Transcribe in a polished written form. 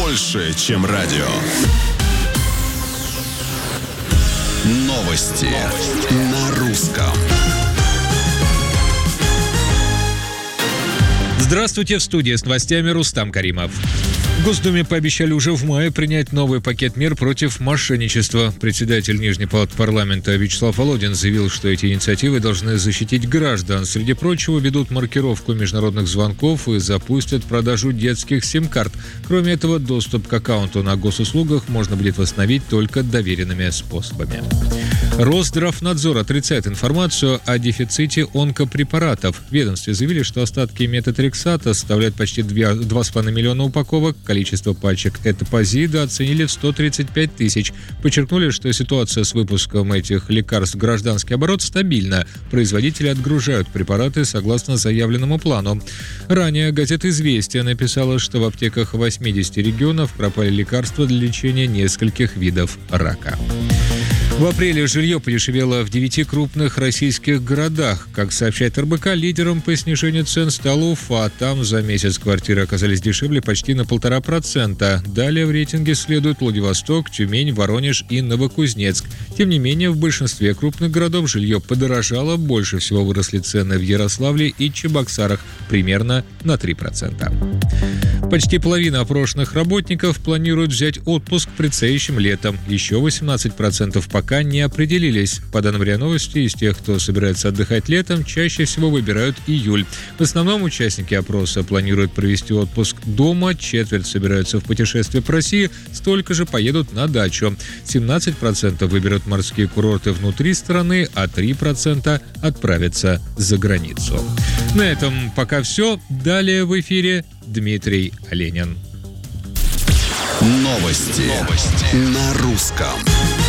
больше, чем радио. Новости на русском. Здравствуйте, в студии с новостями Рустам Каримов. В Госдуме пообещали уже в мае принять новый пакет мер против мошенничества. Председатель Нижней палаты парламента Вячеслав Володин заявил, что эти инициативы должны защитить граждан. Среди прочего, ведут маркировку международных звонков и запустят продажу детских сим-карт. Кроме этого, доступ к аккаунту на госуслугах можно будет восстановить только доверенными способами. Росздравнадзор отрицает информацию о дефиците онкопрепаратов. В ведомстве заявили, что остатки метотрексата составляют почти 2,5 миллиона упаковок. Количество пачек этапозида оценили в 135 тысяч. Подчеркнули, что ситуация с выпуском этих лекарств в гражданский оборот стабильна. Производители отгружают препараты согласно заявленному плану. Ранее газета «Известия» написала, что в аптеках 80 регионов пропали лекарства для лечения нескольких видов рака. В апреле жилье подешевело в 9 крупных российских городах. Как сообщает РБК, лидером по снижению цен стала Уфа. Там за месяц квартиры оказались дешевле почти на 1,5%. Далее в рейтинге следуют Владивосток, Тюмень, Воронеж и Новокузнецк. Тем не менее, в большинстве крупных городов жилье подорожало. Больше всего выросли цены в Ярославле и Чебоксарах, примерно на 3%. Почти половина опрошенных работников планируют взять отпуск предстоящим летом. Еще 18% пока не определились. По данным РИА Новости, из тех, кто собирается отдыхать летом, чаще всего выбирают июль. В основном участники опроса планируют провести отпуск дома, четверть собираются в путешествие по России, столько же поедут на дачу. 17% выберут морские курорты внутри страны, а 3% отправятся за границу. На этом пока все. Далее в эфире Дмитрий Оленин. Новости на русском.